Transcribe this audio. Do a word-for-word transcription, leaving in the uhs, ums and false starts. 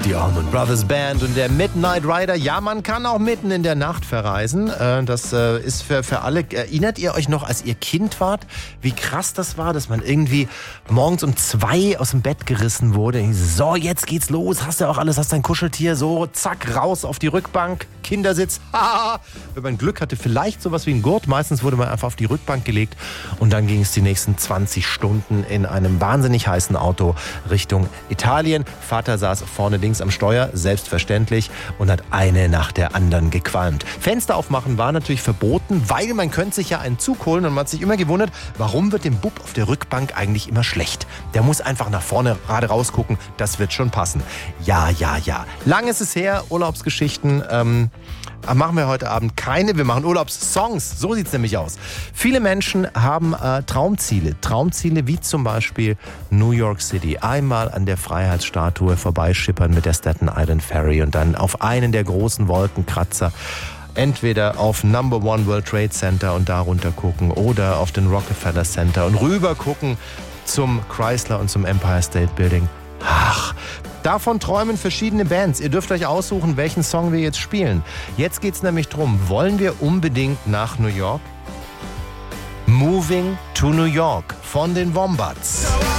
Die Allman Brothers Band und der Midnight Rider. Ja, man kann auch mitten in der Nacht verreisen. Das ist für, für alle. Erinnert ihr euch noch, als ihr Kind wart, wie krass das war, dass man irgendwie morgens um zwei aus dem Bett gerissen wurde? So, jetzt geht's los. Hast du auch alles, hast dein Kuscheltier. So, zack, raus auf die Rückbank. Kindersitz. Haha. Wenn man Glück hatte, vielleicht sowas wie ein Gurt. Meistens wurde man einfach auf die Rückbank gelegt. Und dann ging es die nächsten zwanzig Stunden in einem wahnsinnig heißen Auto Richtung Italien. Vater saß vorne links am Steuer, selbstverständlich, und hat eine nach der anderen gequalmt. Fenster aufmachen war natürlich verboten, weil man könnte sich ja einen Zug holen, und man hat sich immer gewundert, warum wird dem Bub auf der Rückbank eigentlich immer schlecht? Der muss einfach nach vorne gerade rausgucken, das wird schon passen. Ja, ja, ja. Lang ist es her, Urlaubsgeschichten, ähm, machen wir heute Abend keine, wir machen Urlaubssongs, so sieht es nämlich aus. Viele Menschen haben äh, Traumziele, Traumziele wie zum Beispiel New York City, einmal an der Freiheitsstatue vorbeischippern mit der Staten Island Ferry und dann auf einen der großen Wolkenkratzer, entweder auf Number One World Trade Center und da runter gucken oder auf den Rockefeller Center und rüber gucken zum Chrysler und zum Empire State Building. Ach, davon träumen verschiedene Bands. Ihr dürft euch aussuchen, welchen Song wir jetzt spielen. Jetzt geht's nämlich drum, wollen wir unbedingt nach New York? Moving to New York von den Wombats.